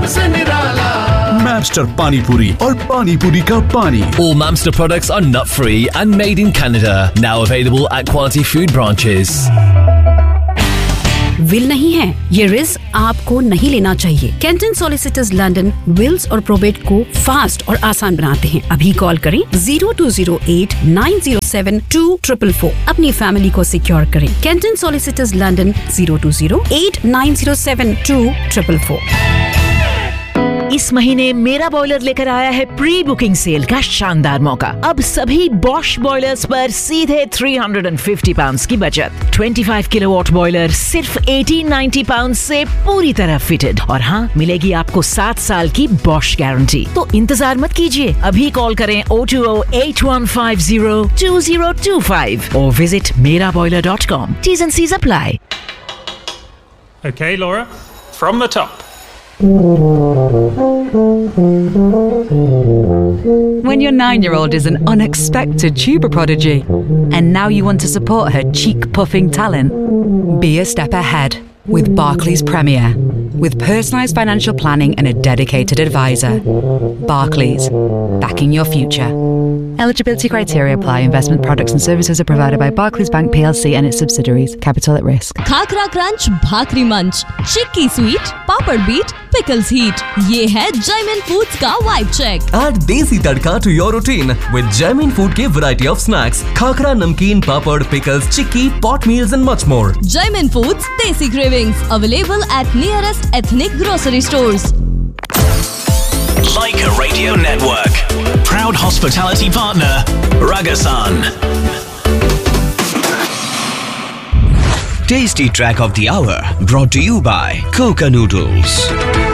सबसे निराला। मैमस्टर पानी पूरी और पानी पूरी का पानी। All Mamster products are nut-free and made in Canada. Now available at quality food branches. Will नहीं है, ये रिस्क आपको नहीं लेना चाहिए। कैंटन सॉलिसिटर्स लंदन विल्स और प्रोबेट को फास्ट और आसान बनाते हैं। अभी कॉल करें 0208 907 2444। अपनी फैमिली को सिक्योर करें। Canton solicitors London 0208 907 2444। इस महीने मेरा बॉयलर लेकर आया है प्री बुकिंग सेल का शानदार मौका। अब सभी बॉश बॉयलर्स पर सीधे £350 की बचत। 25 किलोवाट बॉयलर सिर्फ 1890 पाउंड से पूरी तरह फिटेड। और हाँ, मिलेगी आपको 7 साल की बॉश गारंटी। तो इंतजार मत कीजिए, अभी कॉल करें 02081502025 और visit meraboiler.com. T's and C's apply. Okay, Laura, from the top. When your 9-year-old is an unexpected tuber prodigy and now you want to support her cheek-puffing talent, be a step ahead with Barclays Premier. With personalised financial planning and a dedicated advisor. Barclays, backing your future. Eligibility criteria apply. Investment products and services are provided by Barclays Bank PLC and its subsidiaries. Capital at risk. Khakhra crunch, भाकरी मंच, चिक्की sweet, पापड़ beat, pickles heat. ये है Jaymin foods का vibe check. Add desi tadka to your routine with Jaimin Food के variety of snacks, khakhra, नमकीन, पापड़, pickles, chikki, pot meals and much more. Jaimin Foods Desi Cravings available at nearest ethnic grocery stores. Leica Radio Network, proud hospitality partner, Ragasan. Tasty track of the hour brought to you by Coca Noodles.